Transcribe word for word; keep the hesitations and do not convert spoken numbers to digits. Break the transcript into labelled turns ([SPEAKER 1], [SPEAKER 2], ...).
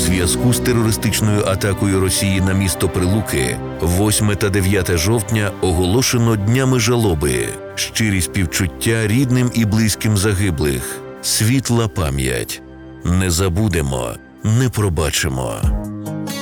[SPEAKER 1] зв'язку з терористичною атакою Росії на місто Прилуки восьме та дев'яте жовтня оголошено днями жалоби, щирі співчуття рідним і близьким загиблих, світла пам'ять. Не забудемо, не пробачимо.